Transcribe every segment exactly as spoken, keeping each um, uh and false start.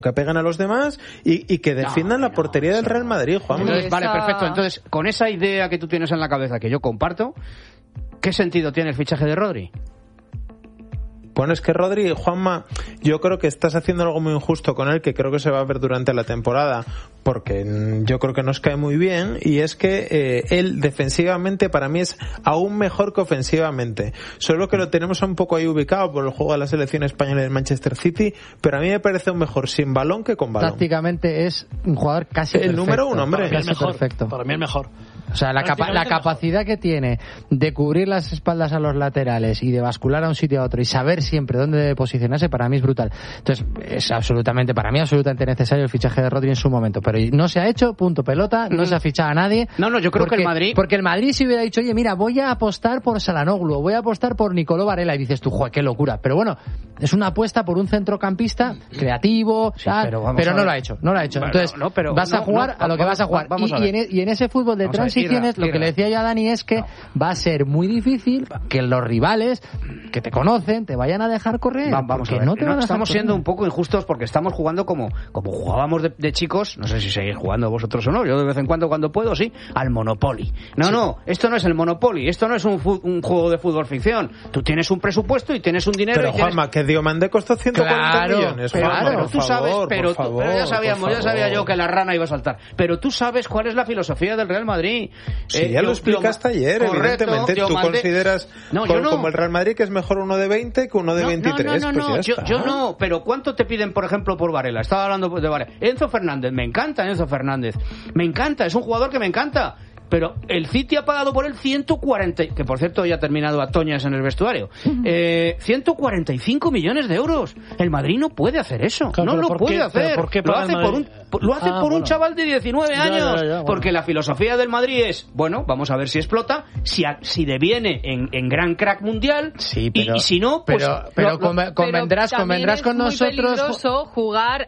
que pegan a los demás y, y que defiendan no, la portería no, del Real Madrid, Juan. Entonces, vale, perfecto. Entonces, con esa idea que tú tienes en la cabeza, que yo comparto, ¿qué sentido tiene el fichaje de Rodri? Bueno, es que Rodri, Juanma, yo creo que estás haciendo algo muy injusto con él, que creo que se va a ver durante la temporada, porque yo creo que nos cae muy bien, y es que eh, él defensivamente para mí es aún mejor que ofensivamente. Solo que lo tenemos un poco ahí ubicado por el juego de la selección española del Manchester City, pero a mí me parece un mejor sin balón que con balón. Tácticamente es un jugador casi el perfecto. número uno, hombre. Para mí es mejor. Perfecto. Para mí es mejor. O sea, la, capa- la capacidad que tiene de cubrir las espaldas a los laterales y de bascular a un sitio a otro y saber siempre dónde debe posicionarse, para mí es brutal. Entonces, es absolutamente, para mí absolutamente necesario el fichaje de Rodri en su momento. Pero no se ha hecho, punto pelota, no mm. se ha fichado a nadie. No, no, yo creo porque, que el Madrid... Porque el Madrid si hubiera dicho, oye, mira, voy a apostar por Salanoglu, voy a apostar por Nicolò Varela, y dices tú, joder, qué locura. Pero bueno, es una apuesta por un centrocampista creativo, sí, tal, pero, pero no lo ha hecho, no lo ha hecho. Bueno, Entonces, no, pero, vas no, a jugar no, a lo que vas a jugar. Vamos y, a y, en, y en ese fútbol de vamos transiciones, ir, ir, lo que le decía yo a Dani es que no. va a ser muy difícil que los rivales que te conocen te vayan a dejar correr. Va, vamos a ver. No te no, estamos correr. Siendo un poco injustos porque estamos jugando como, como jugábamos de, de chicos, no sé si seguís jugando vosotros o no, yo de vez en cuando cuando puedo, sí, al Monopoly. No, sí. no, esto no es el Monopoly, esto no es un, fu- un juego de fútbol ficción. Tú tienes un presupuesto y tienes un dinero. Pero y tienes... Juanma, que Diomandé costó ciento cuarenta claro, millones. Pero, Juanma, pero por tú sabes, favor, pero, por favor, pero ya sabíamos, ya sabía yo que la rana iba a saltar. Pero tú sabes cuál es la filosofía del Real Madrid. Sí, eh, ya yo, lo explicaste yo, ayer, correcto, evidentemente. Tú mandé... consideras no, por, no. como el Real Madrid que es mejor uno de veinte que uno de no, veintitrés. No, no, no, pues no. ya yo, yo no, pero ¿cuánto te piden, por ejemplo, por Varela? Estaba hablando de Varela. Enzo Fernández, me encanta Enzo Fernández. Me encanta, es un jugador que me encanta. Pero el City ha pagado por él ciento cuarenta, que por cierto ya ha terminado a Toñas en el vestuario, eh, ciento cuarenta y cinco millones de euros. El Madrid no puede hacer eso, claro, no lo puede qué, hacer. ¿Por qué lo hace por un, lo hace ah, por bueno. un chaval de diecinueve años, ya, ya, ya, bueno. porque la filosofía del Madrid es, bueno, vamos a ver si explota, si, a, si deviene en, en gran crack mundial, sí, pero, y, y si no, pues... Pero, pero lo, conv- convendrás, pero convendrás con nosotros... es muy peligroso jugar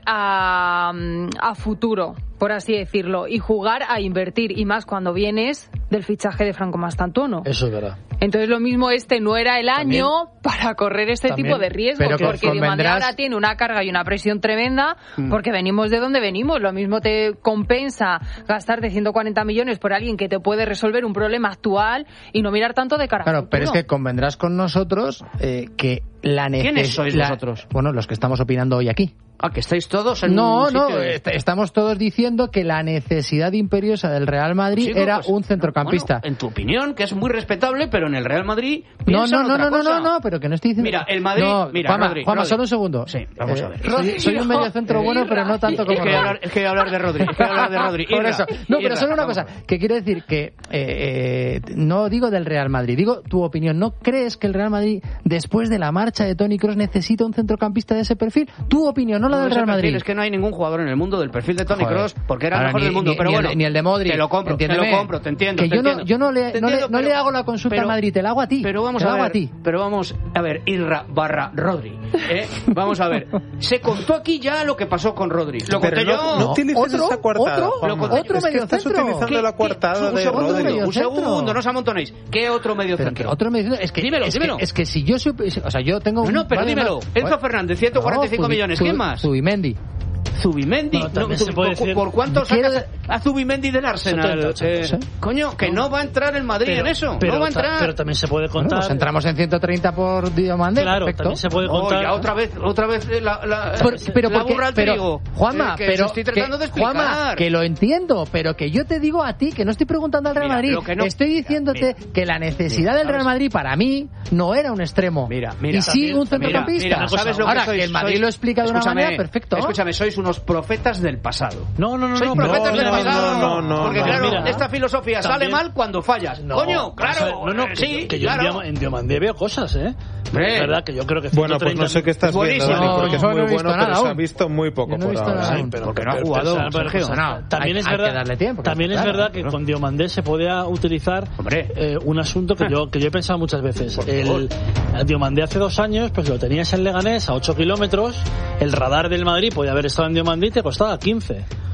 a, a futuro, por así decirlo, y jugar a invertir, y más cuando vienes del fichaje de Franco Mastantuono. Eso es verdad. Entonces lo mismo, este no era el año también, para correr este también, tipo de riesgos, pero porque Diomandé ahora tiene una carga y una presión tremenda, mm. porque venimos de donde venimos. Lo mismo te compensa gastarte ciento cuarenta millones por alguien que te puede resolver un problema actual y no mirar tanto de cara. Claro, pero es que convendrás con nosotros eh, que la necesidad... ¿Quiénes sois la, vosotros? Bueno, los que estamos opinando hoy aquí. Ah, que estáis todos en no, un sitio no, de... est- estamos todos diciendo que la necesidad imperiosa del Real Madrid sí, era pues, un centrocampista. No, bueno, en tu opinión, que es muy respetable, pero en el Real Madrid no, no, no, otra no, cosa. no, no, pero que no estoy diciendo... Mira, el Madrid... No, mira, Juanma, Rodri, Juanma Rodri. solo un segundo. Sí, vamos eh, a ver. Soy, soy un mediocentro eh, bueno, pero no tanto como... Es que voy a hablar, es que voy a hablar de Rodri, es que voy a hablar de Rodri. Por Irra, eso. No, pero Irra, solo una vamos. cosa, que quiero decir que eh, eh, no digo del Real Madrid, digo tu opinión. ¿No crees que el Real Madrid, después de la marcha de Toni Kroos, necesita un centrocampista de ese perfil? Tu opinión, no la no del Real Madrid. Es que no hay ningún jugador en el mundo del perfil de Toni Kroos, porque era el mejor ni, del mundo, ni, pero ni bueno, el, ni el de Modric, te lo compro, te lo compro, te entiendo, que te yo entiendo. no, yo no le, Te no, entiendo, le, no pero, le hago la consulta pero, a Madrid, te la hago a ti. Pero vamos te a la hago ver, a ti. pero vamos a ver, Irra barra Rodri, ¿eh? Vamos a ver, se contó aquí ya lo que pasó con Rodri, lo pero conté no, yo. No utilices esa coartada, otro, Juanma. otro es que medio estás centro. utilizando la coartada un de segundo, Rodri. Un segundo, no os amontonéis. ¿Qué otro medio pero centro? Otro medio centro, es que dímelo, es dímelo. Que, es que si yo supe, o sea, yo tengo no, no, pero vale, dímelo. no, Enzo Fernández, ciento cuarenta y cinco no, millones, ¿quién más? Zubimendi. Zubimendi, no, no, se puede por, decir... ¿por cuánto Quiero... sacas a Zubimendi del Arsenal? setenta, eh, ¿sí? Coño, que no va a entrar el Madrid pero, en eso, pero, no va a entrar. Pero también se puede contar... Bueno, pues entramos en ciento treinta por Diomandé, claro, perfecto. También se puede contar... Oh, ya otra vez, otra vez la, la, por, pero la porque, burra al pero, trigo. Juanma, eh, que pero estoy tratando que, de explicar. Juanma, que lo entiendo, pero que yo te digo a ti, que no estoy preguntando al Real mira, Madrid, que no, estoy diciéndote mira, que la necesidad mira, del Real Madrid para mí no era un extremo, mira, mira, y sí también, un centrocampista. Mira, mira, ¿sabes lo que Ahora, sois? que el Madrid sois, lo explica de una manera, perfecto. Escúchame, sois unos profetas del pasado. No, no, no, sois no, profetas no, del no, pasado. no, no, no, porque no, claro, mira, esta filosofía también, sale mal cuando fallas. No, Coño, claro, no, no, eh, sí, que yo claro. en Diomandé veo cosas, ¿eh? Hombre. Es verdad que yo creo que Bueno, pues no sé qué estás viendo, Dani, no, porque es no, muy no he visto bueno, nada pero se ha aún. visto muy poco Yo no he por visto ahora. nada Sí, aún. pero porque no ha pero, jugado, pero, pero, Sergio. No, también hay, es hay verdad, que darle tiempo. también claro, es verdad que claro. con Diomandé se podía utilizar eh, un asunto que yo que yo he pensado muchas veces. El, el Diomandé hace dos años, pues lo tenías en Leganés a ocho kilómetros, el radar del Madrid podía haber estado en Diomandé y te costaba quince.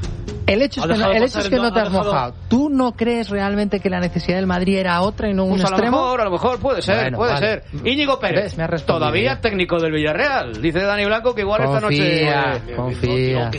El hecho es que no, el hecho es que no te has mojado. ¿Tú no crees realmente que la necesidad del Madrid era otra y no un pues extremo? A lo mejor, a lo mejor puede ser, bueno, puede vale. ser. Íñigo Pérez, ¿Ves? todavía técnico del Villarreal. Dice Dani Blanco que igual confía, esta noche... Confía, confía.